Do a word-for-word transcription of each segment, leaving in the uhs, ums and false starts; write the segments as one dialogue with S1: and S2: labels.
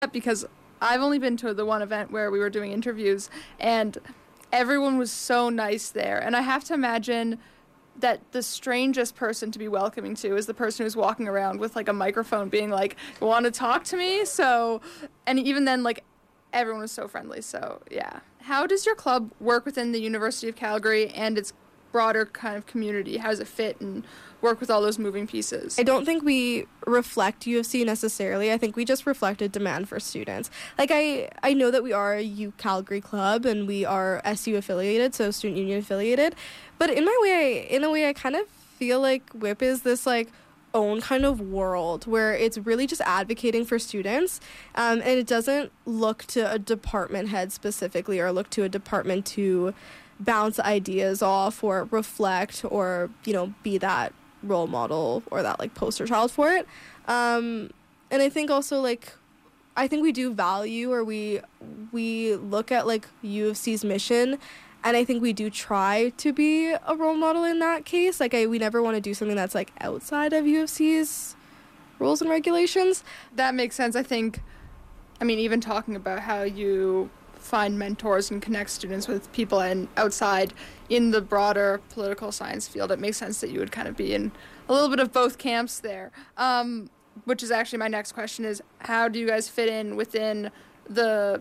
S1: Because I've only been to the one event where we were doing interviews, and everyone was so nice there. And I have to imagine that the strangest person to be welcoming to is the person who's walking around with like a microphone being like, want to talk to me? So, and even then, like, everyone was so friendly. So, yeah. How does your club work within the University of Calgary and its broader kind of community? How does it fit and work with all those moving pieces?
S2: I don't think we reflect U of C necessarily. I think we just reflected demand for students. Like, I, I know that we are a U Calgary club and we are S U affiliated, so student union affiliated. But in my way, in a way, I kind of feel like W I P is this, like, own kind of world where it's really just advocating for students, um, and it doesn't look to a department head specifically or look to a department to bounce ideas off or reflect or, you know, be that role model or that, like, poster child for it. Um, and I think also, like, I think we do value or we we look at, like, U of C's mission, and I think we do try to be a role model in that case. Like, I, we never want to do something that's, like, outside of U of C's rules and regulations.
S1: That makes sense. I think, I mean, even talking about how you find mentors and connect students with people and outside in the broader political science field, it makes sense that you would kind of be in a little bit of both camps there. Um, which is actually my next question is, how do you guys fit in within the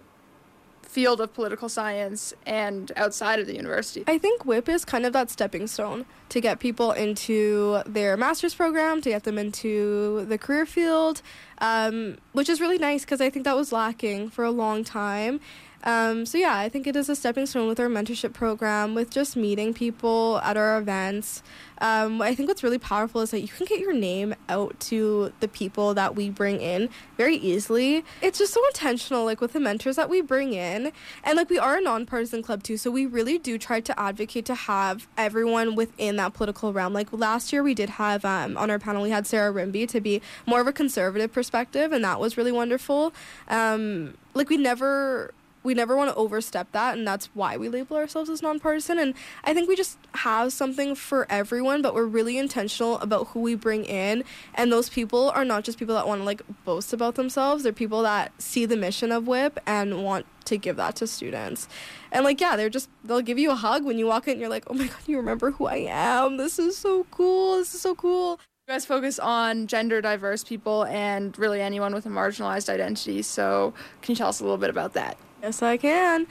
S1: field of political science and outside of the university?
S2: I think W I P is kind of that stepping stone to get people into their master's program, to get them into the career field, um, which is really nice because I think that was lacking for a long time. Um, so yeah, I think it is a stepping stone with our mentorship program, with just meeting people at our events. Um, I think what's really powerful is that you can get your name out to the people that we bring in very easily. It's just so intentional, like, with the mentors that we bring in. And, like, we are a nonpartisan club too, so we really do try to advocate to have everyone within that political realm. Like, last year we did have, um, on our panel, we had Sarah Rimby to be more of a conservative perspective, and that was really wonderful. Um, like, we never... We never want to overstep that, and that's why we label ourselves as nonpartisan. And I think we just have something for everyone, but we're really intentional about who we bring in. And those people are not just people that want to, like, boast about themselves. They're people that see the mission of W I P and want to give that to students. And, like, yeah, they're just, they'll give you a hug when you walk in and you're like, oh my God, you remember who I am? This is so cool. This is so cool.
S1: You guys focus on gender diverse people and really anyone with a marginalized identity. So can you tell us a little bit about that?
S2: Yes, I can.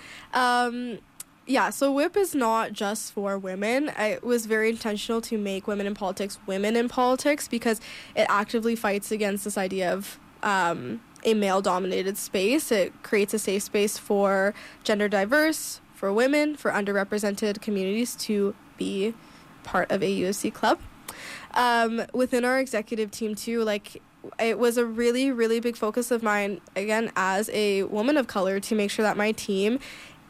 S2: Um, yeah, so W I P is not just for women. I was very intentional to make Women in Politics women in politics because it actively fights against this idea of um, a male-dominated space. It creates a safe space for gender diverse, for women, for underrepresented communities to be part of a U of C club. Um, within our executive team, too, like, it was a really, really big focus of mine, again, as a woman of color, to make sure that my team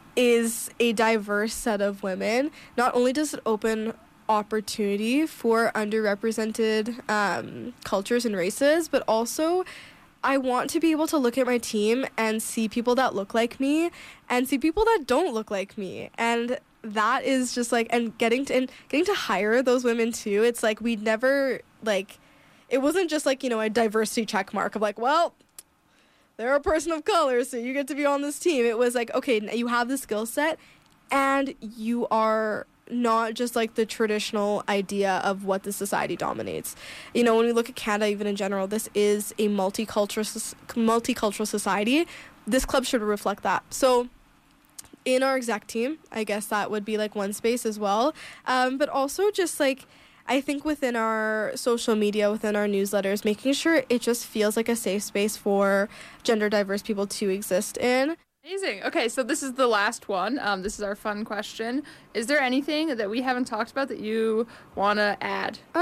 S2: is a diverse set of women. Not only does it open opportunity for underrepresented um, cultures and races, but also I want to be able to look at my team and see people that look like me and see people that don't look like me. And that is just, like, and getting to, and getting to hire those women, too. It's like we never, like... It wasn't just, like, you know, a diversity check mark of, like, well, they're a person of color, so you get to be on this team. It was like, okay, you have the skill set, and you are not just, like, the traditional idea of what the society dominates. You know, when we look at Canada, even in general, this is a multicultural, multicultural society. This club should reflect that. So in our exec team, I guess that would be, like, one space as well. Um, but also just, like, I think within our social media, within our newsletters, making sure it just feels like a safe space for gender diverse people to exist in.
S1: Amazing. Okay, so this is the last one. Um, this is our fun question. Is there anything that we haven't talked about that you want to add?
S2: Uh,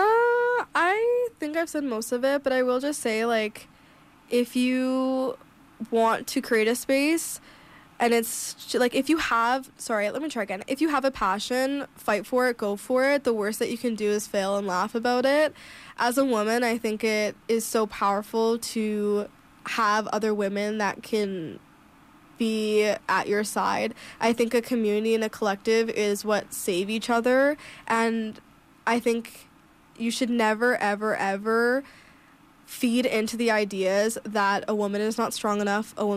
S2: I think I've said most of it, but I will just say, like, if you want to create a space, and it's, like, if you have, sorry, let me try again. If you have a passion, fight for it, go for it. The worst that you can do is fail and laugh about it. As a woman, I think it is so powerful to have other women that can be at your side. I think a community and a collective is what save each other. And I think you should never, ever, ever feed into the ideas that a woman is not strong enough, a woman